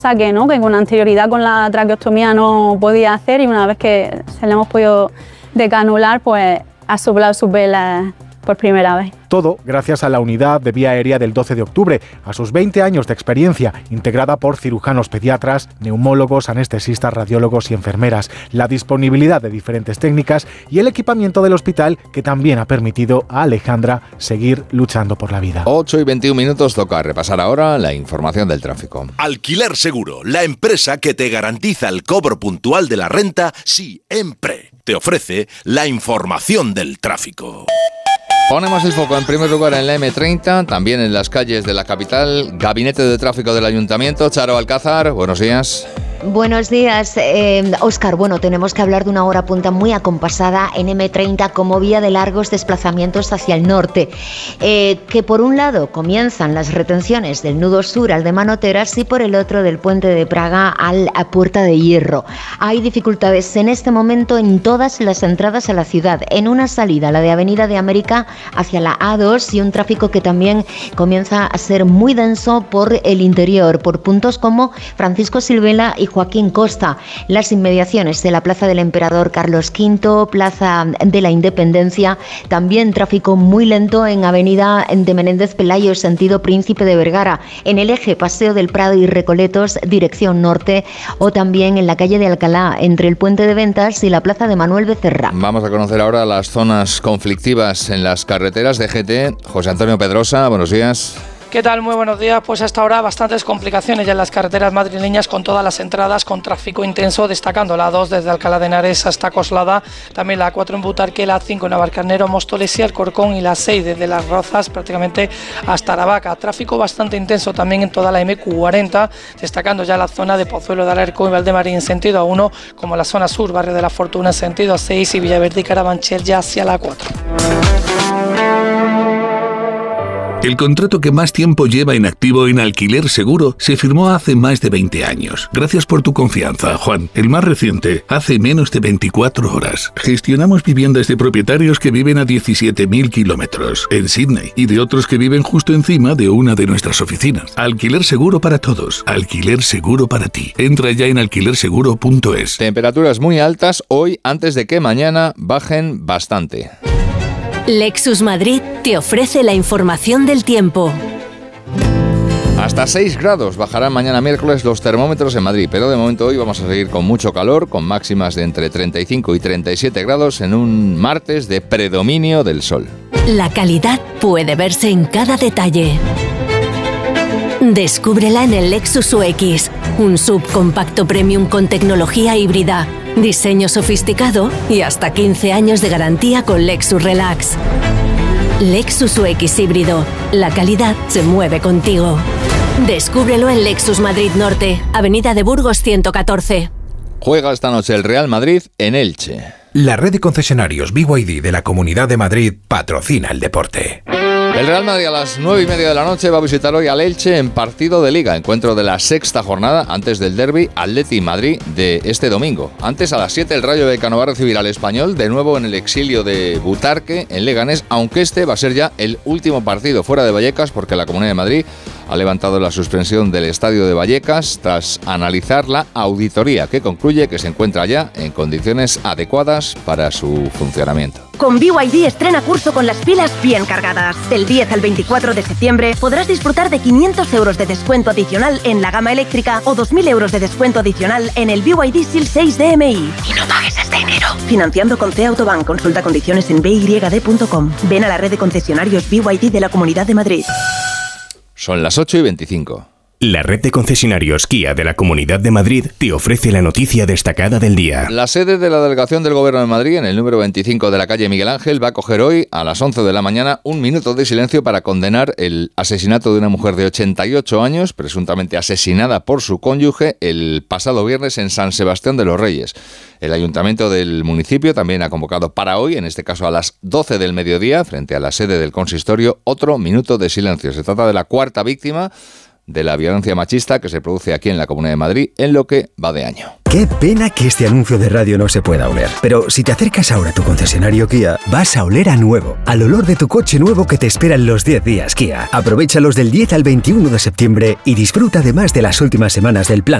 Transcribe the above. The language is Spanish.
saque, ¿no? Que con anterioridad con la traqueostomía no podía hacer, y una vez que se le hemos podido decanular, pues ha soplado sus velas por primera vez. Todo gracias a la unidad de vía aérea del 12 de octubre, a sus 20 años de experiencia, integrada por cirujanos pediatras, neumólogos, anestesistas, radiólogos y enfermeras, la disponibilidad de diferentes técnicas y el equipamiento del hospital, que también ha permitido a Alejandra seguir luchando por la vida. 8:21, toca repasar ahora la información del tráfico. Alquiler Seguro, la empresa que te garantiza el cobro puntual de la renta siempre. Te ofrece la información del tráfico. Ponemos el foco en primer lugar en la M30, también en las calles de la capital. Gabinete de Tráfico del Ayuntamiento, Charo Alcázar, buenos días. Buenos días, Óscar. Bueno, tenemos que hablar de una hora punta muy acompasada en M30 como vía de largos desplazamientos hacia el norte, que por un lado comienzan las retenciones del nudo sur al de Manoteras y por el otro del puente de Praga a Puerta de Hierro. Hay dificultades en este momento en todas las entradas a la ciudad, en una salida, la de Avenida de América hacia la A2, y un tráfico que también comienza a ser muy denso por el interior, por puntos como Francisco Silvela y Joaquín Costa, las inmediaciones de la Plaza del Emperador Carlos V, Plaza de la Independencia, también tráfico muy lento en Avenida de Menéndez Pelayo, sentido Príncipe de Vergara, en el eje Paseo del Prado y Recoletos, dirección norte, o también en la calle de Alcalá, entre el Puente de Ventas y la Plaza de Manuel Becerra. Vamos a conocer ahora las zonas conflictivas en las carreteras de GT. José Antonio Pedrosa, buenos días. ¿Qué tal? Muy buenos días. Pues hasta ahora bastantes complicaciones ya en las carreteras madrileñas, con todas las entradas con tráfico intenso, destacando la A2 desde Alcalá de Henares hasta Coslada, también la A4 en Butarque, la A5 en Navalcarnero, Móstoles y Alcorcón, y la 6 desde Las Rozas prácticamente hasta Aravaca. Tráfico bastante intenso también en toda la MQ40, destacando ya la zona de Pozuelo de Alarcón y Valdemarín en sentido A1, como la zona sur, Barrio de la Fortuna en sentido A6 y Villaverde y Carabanchel ya hacia la A4. El contrato que más tiempo lleva inactivo en Alquiler Seguro se firmó hace más de 20 años. Gracias por tu confianza, Juan. El más reciente, hace menos de 24 horas. Gestionamos viviendas de propietarios que viven a 17.000 kilómetros en Sydney y de otros que viven justo encima de una de nuestras oficinas. Alquiler Seguro para todos. Alquiler Seguro para ti. Entra ya en alquilerseguro.es. Temperaturas muy altas hoy, antes de que mañana bajen bastante. Lexus Madrid te ofrece la información del tiempo. Hasta 6 grados bajarán mañana miércoles los termómetros en Madrid, pero de momento hoy vamos a seguir con mucho calor, con máximas de entre 35 y 37 grados en un martes de predominio del sol. La calidad puede verse en cada detalle. Descúbrela en el Lexus UX, un subcompacto premium con tecnología híbrida, diseño sofisticado y hasta 15 años de garantía con Lexus Relax. Lexus UX híbrido, la calidad se mueve contigo. Descúbrelo en Lexus Madrid Norte, Avenida de Burgos 114. Juega esta noche el Real Madrid en Elche. La red de concesionarios BYD de la Comunidad de Madrid patrocina el deporte. El Real Madrid a las 9:30 de la noche va a visitar hoy al Elche en partido de Liga, encuentro de la sexta jornada antes del derbi Atleti Madrid de este domingo. Antes, a las 7, el Rayo Vallecano va a recibir al Español, de nuevo en el exilio de Butarque, en Leganés, aunque este va a ser ya el último partido fuera de Vallecas, porque la Comunidad de Madrid ha levantado la suspensión del estadio de Vallecas tras analizar la auditoría, que concluye que se encuentra ya en condiciones adecuadas para su funcionamiento. Con BYD estrena curso con las pilas bien cargadas. Del 10 al 24 de septiembre podrás disfrutar de 500 euros de descuento adicional en la gama eléctrica o 2.000 euros de descuento adicional en el BYD Seal 6 DMI. Y no pagues este enero. Financiando con C Autobank. Consulta condiciones en byd.com. Ven a la red de concesionarios BYD de la Comunidad de Madrid. Son las 8:25. La red de concesionarios Kia de la Comunidad de Madrid te ofrece la noticia destacada del día. La sede de la Delegación del Gobierno de Madrid, en el número 25 de la calle Miguel Ángel, va a acoger hoy, a las 11 de la mañana, un minuto de silencio para condenar el asesinato de una mujer de 88 años, presuntamente asesinada por su cónyuge, el pasado viernes en San Sebastián de los Reyes. El ayuntamiento del municipio también ha convocado para hoy, en este caso a las 12 del mediodía, frente a la sede del consistorio, otro minuto de silencio. Se trata de la cuarta víctima de la violencia machista que se produce aquí en la Comunidad de Madrid en lo que va de año. Qué pena que este anuncio de radio no se pueda oler. Pero si te acercas ahora a tu concesionario Kia, vas a oler a nuevo, al olor de tu coche nuevo que te esperan los 10 días Kia. Aprovéchalos del 10 al 21 de septiembre y disfruta además de las últimas semanas del plan